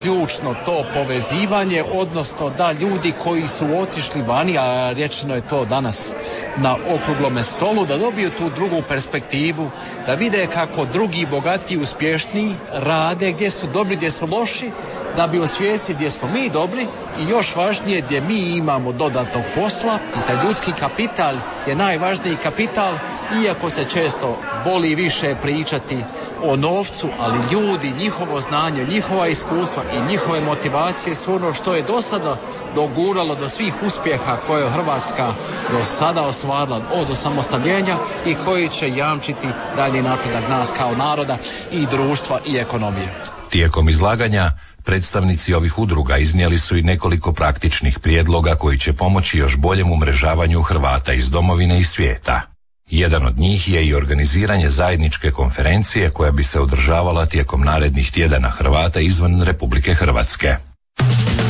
ključno to povezivanje, odnosno da ljudi koji su otišli vani, a rečeno je to danas na okruglome stolu, da dobiju tu drugu perspektivu, da vide kako drugi bogatiji, uspješniji rade, gdje su dobri, gdje su loši, da bi osvijestili gdje smo mi dobri i još važnije gdje mi imamo dodatnog posla. I taj ljudski kapital je najvažniji kapital, iako se često voli više pričati o novcu, ali ljudi, njihovo znanje, njihova iskustva i njihove motivacije su ono što je do sada doguralo do svih uspjeha koje je Hrvatska do sada ostvarila od osamostaljenja i koji će jamčiti dalji napredak nas kao naroda i društva i ekonomije. Tijekom izlaganja predstavnici ovih udruga iznijeli su i nekoliko praktičnih prijedloga koji će pomoći još boljem umrežavanju Hrvata iz domovine i svijeta. Jedan od njih je i organiziranje zajedničke konferencije koja bi se održavala tijekom narednih tjedana Hrvata izvan Republike Hrvatske.